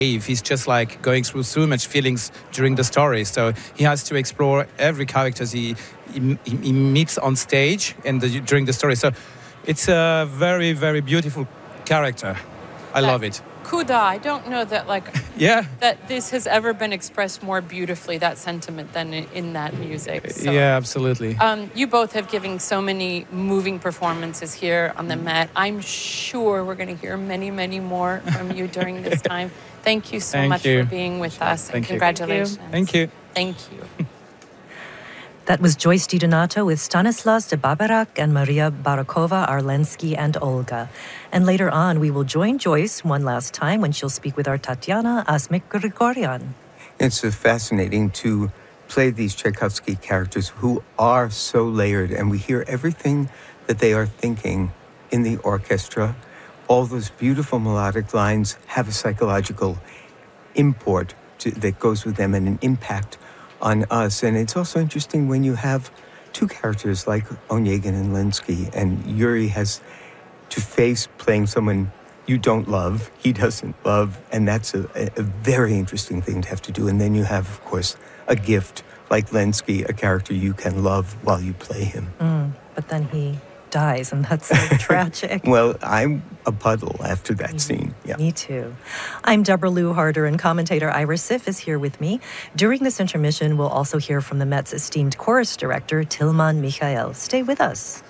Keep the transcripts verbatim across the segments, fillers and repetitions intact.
He's just like going through so much feelings during the story. So he has to explore every character he, he, he meets on stage and the, during the story. So it's a very, very beautiful character. I that, love it. Kuda, I don't know that like yeah. that this has ever been expressed more beautifully, that sentiment, than in, in that music. So, yeah, absolutely. Um, you both have given so many moving performances here on the Met. I'm sure we're going to hear many, many more from you during this time. Thank you so Thank much you. for being with sure. us. Thank and congratulations. You. Thank you. Thank you. That was Joyce DiDonato with Stanislas de Baberac and Maria Barakova, Arlensky, and Olga. And later on, we will join Joyce one last time when she'll speak with our Tatiana Asmik-Grigoryan. It's uh, fascinating to play these Tchaikovsky characters who are so layered, and we hear everything that they are thinking in the orchestra. All those beautiful melodic lines have a psychological import to, that goes with them and an impact on us. And it's also interesting when you have two characters like Onegin and Lenski, and Yuri has to face playing someone you don't love, he doesn't love, and that's a, a very interesting thing to have to do. And then you have, of course, a gift like Lenski, a character you can love while you play him. Mm, but then he dies, and that's so tragic. Well, I'm a puddle after that scene. Yeah. Me too. I'm Deborah Lou Harder, and commentator Ira Sif is here with me. During this intermission, we'll also hear from the Met's esteemed chorus director, Tilman Michael. Stay with us.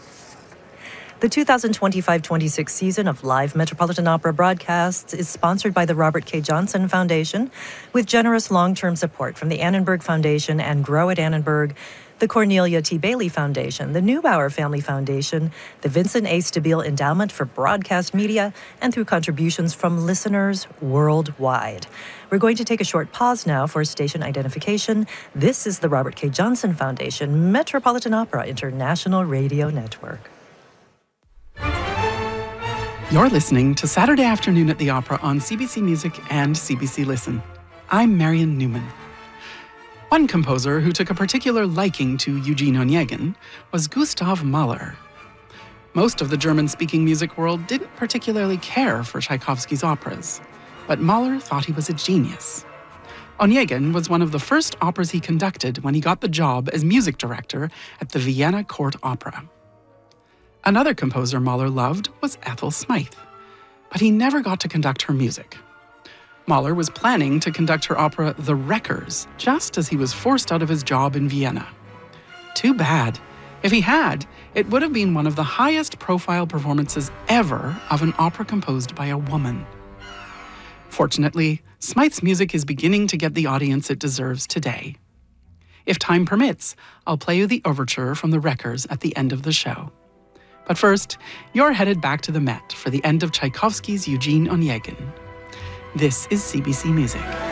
The two thousand twenty-five twenty-six season of live Metropolitan Opera broadcasts is sponsored by the Robert K. Johnson Foundation, with generous long-term support from the Annenberg Foundation and Grow at Annenberg, the Cornelia T. Bailey Foundation, the Neubauer Family Foundation, the Vincent A. Stabile Endowment for Broadcast Media, and through contributions from listeners worldwide. We're going to take a short pause now for station identification. This is the Robert K. Johnson Foundation, Metropolitan Opera International Radio Network. You're listening to Saturday Afternoon at the Opera on C B C Music and C B C Listen. I'm Marion Newman. One composer who took a particular liking to Eugene Onegin was Gustav Mahler. Most of the German-speaking music world didn't particularly care for Tchaikovsky's operas, but Mahler thought he was a genius. Onegin was one of the first operas he conducted when he got the job as music director at the Vienna Court Opera. Another composer Mahler loved was Ethel Smythe, but he never got to conduct her music. Mahler was planning to conduct her opera The Wreckers just as he was forced out of his job in Vienna. Too bad. If he had, it would have been one of the highest profile performances ever of an opera composed by a woman. Fortunately, Smythe's music is beginning to get the audience it deserves today. If time permits, I'll play you the overture from The Wreckers at the end of the show. But first, you're headed back to the Met for the end of Tchaikovsky's Eugene Onegin. This is C B C Music.